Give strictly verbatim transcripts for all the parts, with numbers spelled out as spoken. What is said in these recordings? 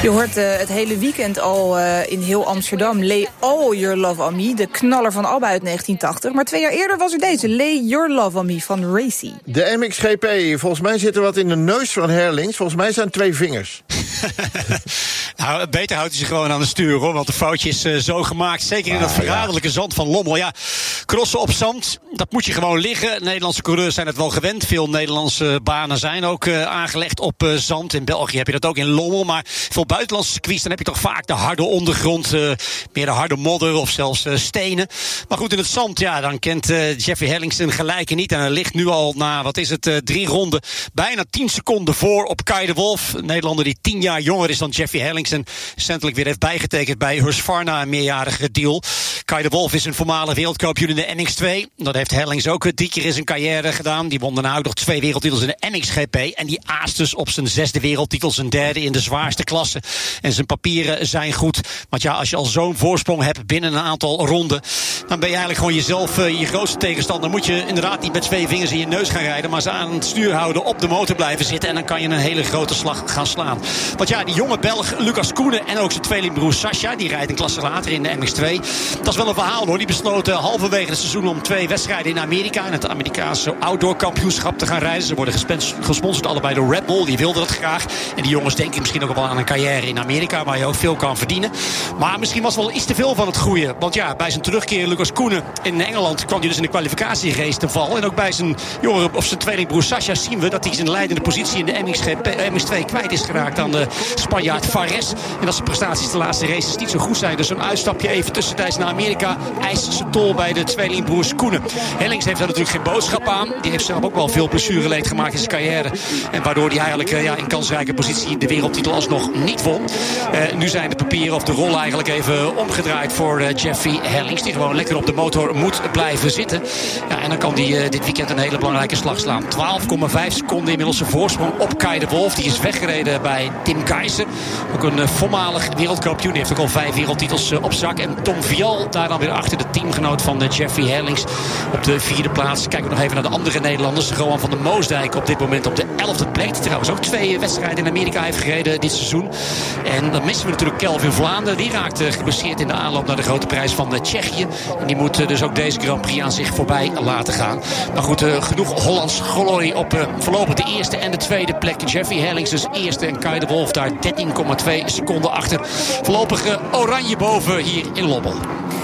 Je hoort uh, het hele weekend al uh, in heel Amsterdam Lay All Your Love On Me, de knaller van ABBA uit negentien tachtig. Maar twee jaar eerder was er deze, Lay Your Love On Me van Racy. De M X G P, volgens mij zit er wat in de neus van Herlings. Volgens mij zijn het twee vingers. Nou, beter houdt hij zich gewoon aan het stuur, hoor. Want de foutje is uh, zo gemaakt. Zeker in ah, dat verraderlijke ja. zand van Lommel. Ja, crossen op zand, dat moet je gewoon liggen. Nederlandse coureurs zijn het wel gewend. Veel Nederlandse banen zijn ook uh, aangelegd op uh, zand. In België heb je dat ook in Lommel. Maar veel buitenlandse circuits, dan heb je toch vaak de harde ondergrond. Uh, meer de harde modder of zelfs uh, stenen. Maar goed, in het zand, ja, dan kent uh, Jeffrey Herlings een gelijke niet. En hij ligt nu al na, wat is het, uh, drie ronden. Bijna tien seconden voor op Kai de Wolf. Een Nederlander die tien jaar jonger is dan Jeffrey Herlings. En recentelijk weer heeft bijgetekend bij Husqvarna, een meerjarige deal. Kai de Wolf is een voormalig wereldkampioen in de N X twee. Dat heeft Herlings ook drie keer in zijn carrière gedaan. Die won daarna ook nog twee wereldtitels in de N X G P. En die aast dus op zijn zesde wereldtitel, zijn derde in de zwaarste klasse. En zijn papieren zijn goed. Want ja, als je al zo'n voorsprong hebt binnen een aantal ronden, dan ben je eigenlijk gewoon jezelf uh, je grootste tegenstander. Dan moet je inderdaad niet met twee vingers in je neus gaan rijden, maar ze aan het stuur houden, op de motor blijven zitten. En dan kan je een hele grote slag gaan slaan. Want ja, die jonge Belg Lucas Koenen en ook zijn tweelingbroer Sascha, die rijdt een klasse later in de M X twee. Dat is wel een verhaal, hoor. Die besloten halverwege het seizoen om twee wedstrijden in Amerika, in het Amerikaanse outdoor kampioenschap, te gaan rijden. Ze worden gesponsord allebei door Red Bull. Die wilden dat graag. En die jongens denken misschien ook wel aan een carrière in Amerika, waar je ook veel kan verdienen. Maar misschien was wel iets te veel van het goede. Want ja, bij zijn terugkeer Lucas Koenen in Engeland kwam hij dus in de kwalificatierace te val. En ook bij zijn jongere, of zijn tweelingbroer Sascha zien we dat hij zijn leidende positie in de M X G P, M X twee kwijt is geraakt aan de Spanjaard Fares. En dat zijn prestaties de laatste races niet zo goed zijn. Dus zo'n uitstapje even tussentijds naar Amerika eist zijn tol bij de tweelingbroers Koenen. Herlings heeft daar natuurlijk geen boodschap aan. Die heeft zelf ook wel veel blessureleed gemaakt in zijn carrière. En waardoor hij eigenlijk uh, ja, in kansrijke positie de wereldtitel alsnog niet won. Uh, nu zijn de papieren of de rol eigenlijk even omgedraaid voor uh, Jeffrey Herlings. Die gewoon lekker op de motor moet blijven zitten. Ja, en dan kan hij uh, dit weekend een hele belangrijke slag slaan. twaalf komma vijf seconden inmiddels een voorsprong op Kai de Wolf. Die is weggereden bij Tim Gijssen. Ook een uh, voormalig wereldkampioen. Die heeft ook al vijf wereldtitels uh, op zak. En Tom Vial daar dan weer achter, de teamgenoot van uh, Jeffrey Herlings op de vierde plaats. Kijken we nog even naar de andere Nederlanders. Rowan van der Moosdijk op dit moment op de elfde plek. Die trouwens ook twee wedstrijden in Amerika heeft gereden dit seizoen. En dan missen we natuurlijk Kelvin Vlaanderen. Die raakte geblesseerd in de aanloop naar de grote prijs van uh, Tsjechië. En die moet uh, dus ook deze Grand Prix aan zich voorbij laten gaan. Maar goed, uh, genoeg Hollands glorie op uh, voorlopig de eerste en de tweede plek. Jeffrey Herlings dus eerste en Kai de Wolf daar dertien komma twee seconden achter. Voorlopig uh, oranje boven hier in Lommel.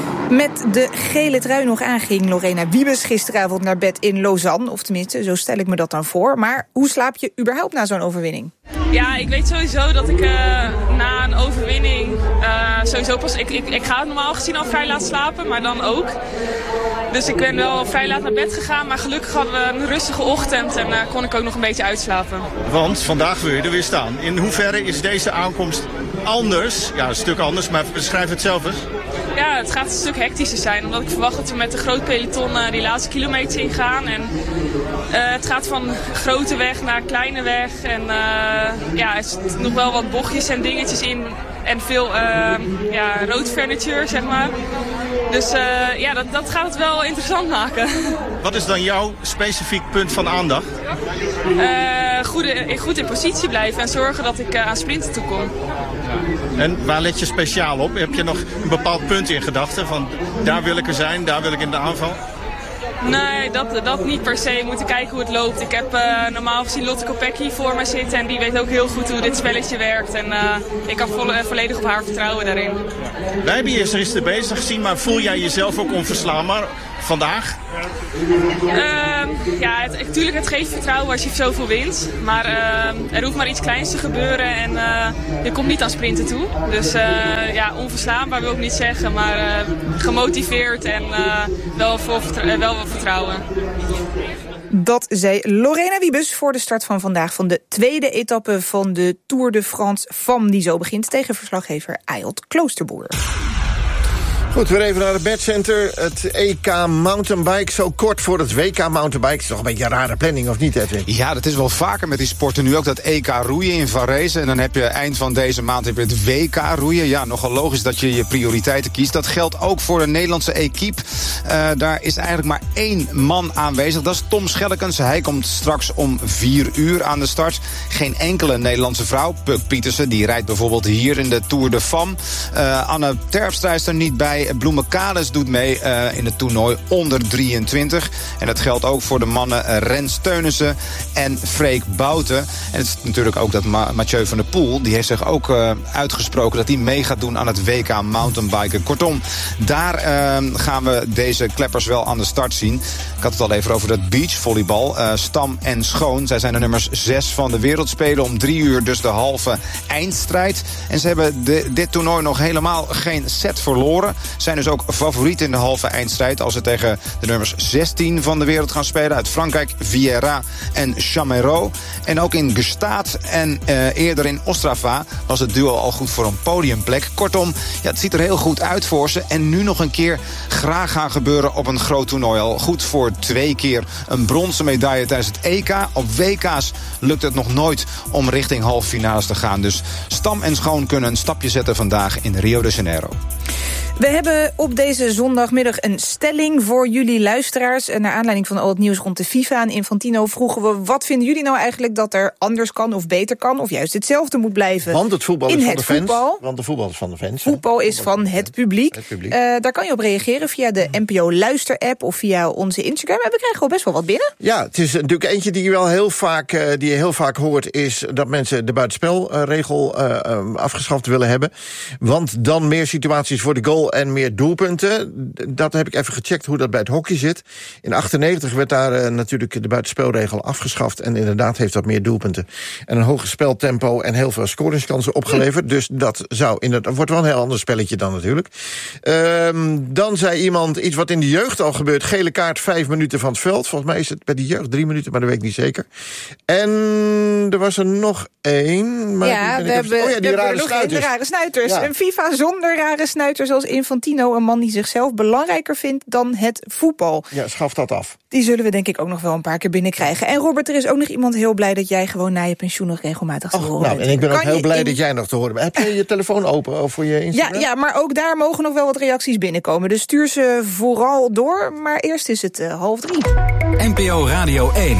Met de gele trui nog aanging Lorena Wiebes gisteravond naar bed in Lausanne. Of tenminste, zo stel ik me dat dan voor. Maar hoe slaap je überhaupt na zo'n overwinning? Ja, ik weet sowieso dat ik uh, na een overwinning uh, sowieso pas... Ik, ik, ik ga normaal gezien al vrij laat slapen, maar dan ook. Dus ik ben wel vrij laat naar bed gegaan. Maar gelukkig hadden we een rustige ochtend en uh, kon ik ook nog een beetje uitslapen. Want vandaag wil je er weer staan. In hoeverre is deze aankomst anders? Ja, een stuk anders, maar beschrijf het zelf eens. Ja, het gaat een stuk hectischer zijn. Omdat ik verwacht dat we met een groot peloton uh, die laatste kilometers ingaan. En uh, het gaat van grote weg naar kleine weg. En uh, ja, er zitten nog wel wat bochtjes en dingetjes in. En veel uh, ja, road furniture, zeg maar. Dus uh, ja, dat, dat gaat het wel interessant maken. Wat is dan jouw specifiek punt van aandacht? Uh, goed, goed in positie blijven en zorgen dat ik uh, aan sprinten toe kom. En waar let je speciaal op? Heb je nog een bepaald punt in gedachten? Van daar wil ik er zijn, daar wil ik in de aanval? Nee, dat, dat niet per se. We moeten kijken hoe het loopt. Ik heb uh, normaal gezien Lotte Kopecky voor me zitten. En die weet ook heel goed hoe dit spelletje werkt. En uh, ik kan vo- volledig op haar vertrouwen daarin. Wij hebben je gisteren bezig gezien, maar voel jij jezelf ook onverslaanbaar vandaag? Uh, ja, het, natuurlijk het geeft vertrouwen als je zoveel wint. Maar uh, er hoeft maar iets kleins te gebeuren en uh, je komt niet aan sprinten toe. Dus uh, ja, onverslaanbaar wil ik niet zeggen, maar uh, gemotiveerd en uh, wel, voor vertrouwen, wel vertrouwen. Dat zei Lorena Wiebes voor de start van vandaag van de tweede etappe van de Tour de France Femmes, die zo begint tegen verslaggever Ayolt Kloosterboer. Goed, weer even naar het Badcenter. Het E K Mountainbike, zo kort voor het W K Mountainbike. Het is toch een beetje een rare planning, of niet, Edwin? Ja, dat is wel vaker met die sporten. Nu ook dat E K roeien in Varese. En dan heb je eind van deze maand heb je het W K roeien. Ja, nogal logisch dat je je prioriteiten kiest. Dat geldt ook voor de Nederlandse equipe. Uh, daar is eigenlijk maar één man aanwezig. Dat is Tom Schellekens. Hij komt straks om vier uur aan de start. Geen enkele Nederlandse vrouw. Puk Pietersen, die rijdt bijvoorbeeld hier in de Tour de Femme. Uh, Anne Terpstra is er niet bij. Bloemen Kales doet mee uh, in het toernooi onder drieëntwintig. En dat geldt ook voor de mannen uh, Rens Teunissen en Freek Bouten. En het is natuurlijk ook dat Ma- Mathieu van der Poel, die heeft zich ook uh, uitgesproken dat hij mee gaat doen aan het W K mountainbiken. Kortom, daar uh, gaan we deze kleppers wel aan de start zien. Ik had het al even over dat beachvolleybal. Uh, Stam en Schoon, zij zijn de nummers zes van de wereldspelen. Om drie uur dus de halve eindstrijd. En ze hebben de, dit toernooi nog helemaal geen set verloren. Zijn dus ook favoriet in de halve eindstrijd als ze tegen de nummers zestien van de wereld gaan spelen. Uit Frankrijk, Vieira en Chamereau. En ook in Gstaad en uh, eerder in Ostrava was het duo al goed voor een podiumplek. Kortom, ja, het ziet er heel goed uit voor ze. En nu nog een keer graag gaan gebeuren op een groot toernooi. Al goed voor twee keer een bronzen medaille tijdens het E K. Op W K's lukt het nog nooit om richting halve finales te gaan. Dus Stam en Schoon kunnen een stapje zetten vandaag in Rio de Janeiro. We hebben op deze zondagmiddag een stelling voor jullie luisteraars. En naar aanleiding van al het nieuws rond de FIFA en Infantino vroegen we: wat vinden jullie nou eigenlijk dat er anders kan of beter kan, of juist hetzelfde moet blijven? Want het voetbal is in van het de fans. Voetbal. Want de voetbal is van de fans. Voetbal is van het publiek. Het publiek. Uh, daar kan je op reageren via de N P O Luister-app of via onze Instagram. En we krijgen al best wel wat binnen. Ja, het is natuurlijk eentje die je wel heel vaak, uh, die je heel vaak hoort, is dat mensen de buitenspelregel uh, uh, afgeschaft willen hebben. Want dan meer situaties voor de goal en meer doelpunten. Dat heb ik even gecheckt hoe dat bij het hockey zit. In achtennegentig werd daar uh, natuurlijk de buitenspelregel afgeschaft. En inderdaad heeft dat meer doelpunten. En een hoger speltempo en heel veel scoringskansen opgeleverd. Hm. Dus dat zou inderdaad, wordt wel een heel ander spelletje dan natuurlijk. Um, dan zei iemand iets wat in de jeugd al gebeurt. Gele kaart, vijf minuten van het veld. Volgens mij is het bij de jeugd drie minuten, maar dat weet ik niet zeker. En er was er nog één. Maar ja, we hebben, oh ja, die we rare nog snuiters. rare snuiters. Ja. Een FIFA zonder rare snuiters als Infantino. Een man die zichzelf belangrijker vindt dan het voetbal. Ja, schaf dat af. Die zullen we denk ik ook nog wel een paar keer binnenkrijgen. En Robert, er is ook nog iemand heel blij dat jij gewoon na je pensioen nog regelmatig te Och, horen nou, bent. en ik ben Kan ook heel blij in... dat jij nog te horen bent. Heb je je telefoon open voor je Instagram? Ja, ja, maar ook daar mogen nog wel wat reacties binnenkomen. Dus stuur ze vooral door. Maar eerst is het uh, half drie. N P O Radio één.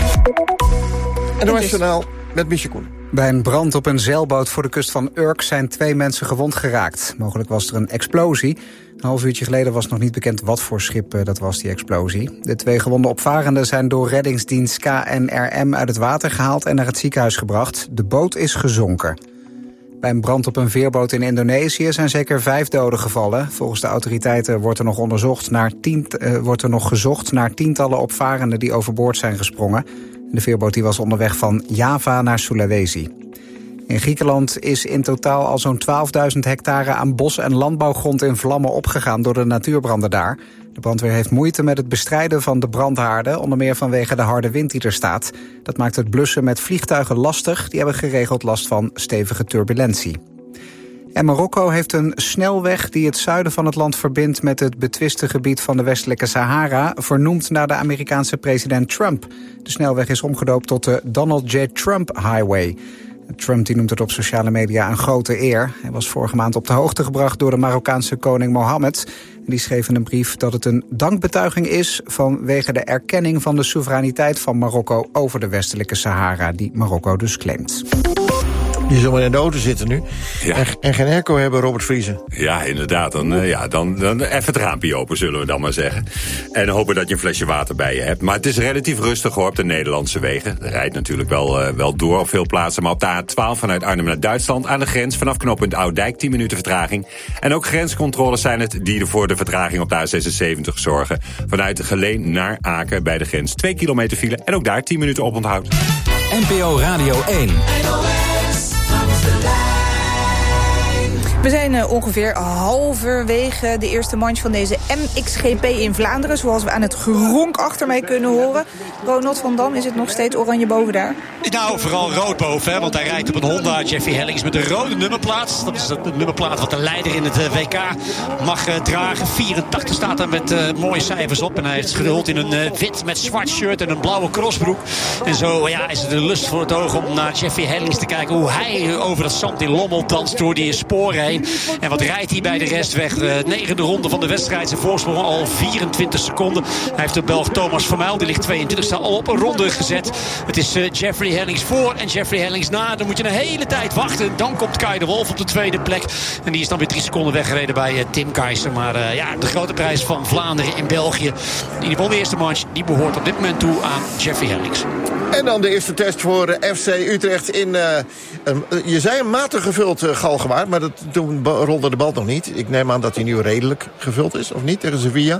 En dan was journaal met Michel Koen. Bij een brand op een zeilboot voor de kust van Urk zijn twee mensen gewond geraakt. Mogelijk was er een explosie. Een half uurtje geleden was nog niet bekend wat voor schip dat was, die explosie. De twee gewonde opvarenden zijn door reddingsdienst K N R M uit het water gehaald en naar het ziekenhuis gebracht. De boot is gezonken. Bij een brand op een veerboot in Indonesië zijn zeker vijf doden gevallen. Volgens de autoriteiten wordt er nog, onderzocht naar tien, uh, wordt er nog gezocht naar tientallen opvarenden die overboord zijn gesprongen. De veerboot die was onderweg van Java naar Sulawesi. In Griekenland is in totaal al zo'n twaalfduizend hectare aan bos- en landbouwgrond in vlammen opgegaan door de natuurbranden daar. De brandweer heeft moeite met het bestrijden van de brandhaarden, onder meer vanwege de harde wind die er staat. Dat maakt het blussen met vliegtuigen lastig, die hebben geregeld last van stevige turbulentie. En Marokko heeft een snelweg die het zuiden van het land verbindt met het betwiste gebied van de westelijke Sahara, vernoemd naar de Amerikaanse president Trump. De snelweg is omgedoopt tot de Donald J. Trump Highway. Trump die noemt het op sociale media een grote eer. Hij was vorige maand op de hoogte gebracht door de Marokkaanse koning Mohammed. En die schreef in een brief dat het een dankbetuiging is vanwege de erkenning van de soevereiniteit van Marokko over de westelijke Sahara, die Marokko dus claimt. Die zullen in de auto zitten nu. Ja. En, en geen airco hebben, Robert Vriezen. Ja, inderdaad. Dan, uh, ja, dan, dan even het raampje open, zullen we dan maar zeggen. En hopen dat je een flesje water bij je hebt. Maar het is relatief rustig hoor, op de Nederlandse wegen. Er rijdt natuurlijk wel, uh, wel door op veel plaatsen. Maar op de A twaalf vanuit Arnhem naar Duitsland aan de grens vanaf knooppunt Oudijk tien minuten vertraging. En ook grenscontroles zijn het die voor de vertraging op de A zesenzeventig zorgen. Vanuit Geleen naar Aken bij de grens twee kilometer file. En ook daar tien minuten op onthoud. N P O Radio één. We We zijn uh, ongeveer halverwege de eerste manche van deze M X G P in Vlaanderen. Zoals we aan het geronk achter mij kunnen horen. Ronald van Dam, is het nog steeds oranje boven daar? Nou, vooral rood boven, hè, want hij rijdt op een Honda Jeffrey Hellings met een rode nummerplaat. Dat is het nummerplaat wat de leider in het uh, W K mag uh, dragen. vierentachtig staat er met uh, mooie cijfers op. En hij is gehuld in een uh, wit met zwart shirt en een blauwe crossbroek. En zo ja, is het een lust voor het oog om naar Jeffrey Hellings te kijken hoe hij over dat zand in Lommel danst door die sporen heen. En wat rijdt hij bij de rest weg? De negende ronde van de wedstrijd. Zijn voorsprong al vierentwintig seconden. Hij heeft de Belg Thomas Vermeil. Die ligt tweeëntwintigste al op een ronde gezet. Het is uh, Jeffrey Hellings voor en Jeffrey Hellings na. Dan moet je een hele tijd wachten. Dan komt Kai de Wolf op de tweede plek. En die is dan weer drie seconden weggereden bij uh, Tim Keizer. Maar uh, ja, de grote prijs van Vlaanderen in België. Die won de eerste manche. Die behoort op dit moment toe aan Jeffrey Hellings. En dan de eerste test voor F C Utrecht in... Uh, een, je zei een matig gevuld uh, Galgenwaard, maar dat, toen rolde de bal nog niet. Ik neem aan dat hij nu redelijk gevuld is, of niet, tegen Sevilla?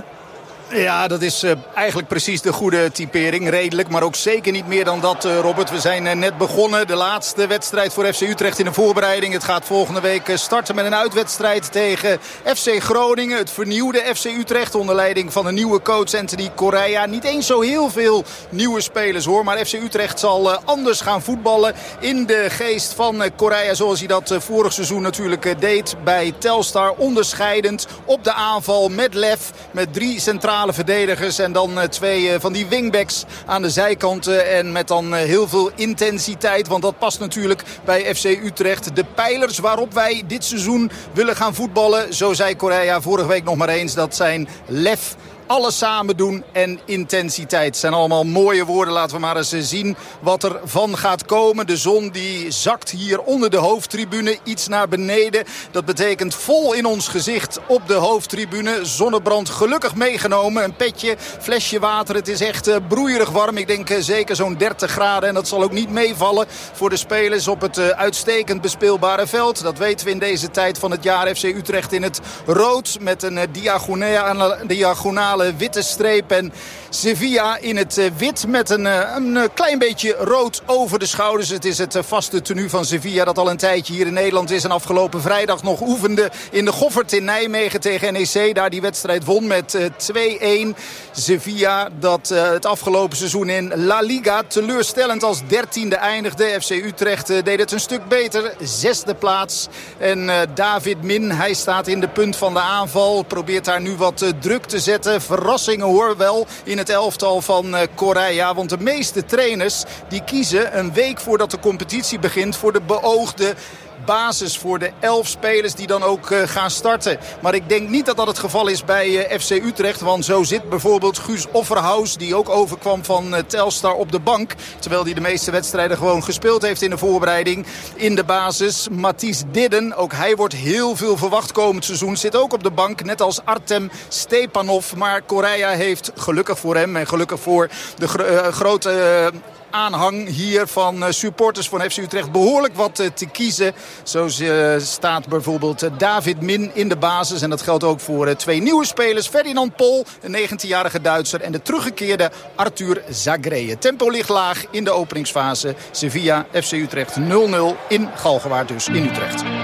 Ja, dat is uh, eigenlijk precies de goede typering. Redelijk, maar ook zeker niet meer dan dat, uh, Robert. We zijn uh, net begonnen. De laatste wedstrijd voor F C Utrecht in de voorbereiding. Het gaat volgende week uh, starten met een uitwedstrijd tegen F C Groningen. Het vernieuwde F C Utrecht onder leiding van een nieuwe coach Anthony Correa. Niet eens zo heel veel nieuwe spelers hoor. Maar F C Utrecht zal uh, anders gaan voetballen in de geest van uh, Correa. Zoals hij dat uh, vorig seizoen natuurlijk uh, deed bij Telstar. Onderscheidend op de aanval met lef. Met drie centrale verdedigers en dan uh, twee uh, van die wingbacks aan de zijkanten. En met dan uh, heel veel intensiteit. Want dat past natuurlijk bij F C Utrecht. De pijlers waarop wij dit seizoen willen gaan voetballen. Zo zei Correa vorige week nog maar eens. Dat zijn lef, alles samen doen en intensiteit. Het zijn allemaal mooie woorden. Laten we maar eens zien wat er van gaat komen. De zon die zakt hier onder de hoofdtribune iets naar beneden. Dat betekent vol in ons gezicht op de hoofdtribune. Zonnebrand gelukkig meegenomen. Een petje, flesje water. Het is echt uh, broeierig warm. Ik denk uh, zeker zo'n dertig graden. En dat zal ook niet meevallen voor de spelers op het uh, uitstekend bespeelbare veld. Dat weten we in deze tijd van het jaar. F C Utrecht in het rood met een uh, diagonale, diagonale witte streep en Sevilla in het wit met een, een klein beetje rood over de schouders. Het is het vaste tenue van Sevilla dat al een tijdje hier in Nederland is. En afgelopen vrijdag nog oefende in de Goffert in Nijmegen tegen N E C. Daar die wedstrijd won met twee-een. Sevilla dat uh, het afgelopen seizoen in La Liga teleurstellend als dertiende eindigde. F C Utrecht uh, deed het een stuk beter. Zesde plaats. En uh, David Min, hij staat in de punt van de aanval. Probeert daar nu wat uh, druk te zetten. Verrassingen hoor wel in het elftal van uh, Correa. Want de meeste trainers die kiezen een week voordat de competitie begint voor de beoogde basis voor de elf spelers die dan ook uh, gaan starten. Maar ik denk niet dat dat het geval is bij uh, F C Utrecht. Want zo zit bijvoorbeeld Guus Offerhaus, die ook overkwam van uh, Telstar op de bank. Terwijl hij de meeste wedstrijden gewoon gespeeld heeft in de voorbereiding. In de basis Matthijs Didden. Ook hij wordt heel veel verwacht komend seizoen. Zit ook op de bank, net als Artem Stepanov. Maar Correa heeft, gelukkig voor hem en gelukkig voor de gro- uh, grote... Uh, aanhang hier van supporters van F C Utrecht behoorlijk wat te kiezen. Zo staat bijvoorbeeld David Min in de basis. En dat geldt ook voor twee nieuwe spelers. Ferdinand Pol, een negentienjarige Duitser. En de teruggekeerde Arthur Zagreje. Tempo ligt laag in de openingsfase. Sevilla F C Utrecht nul nul in Galgenwaard dus in Utrecht.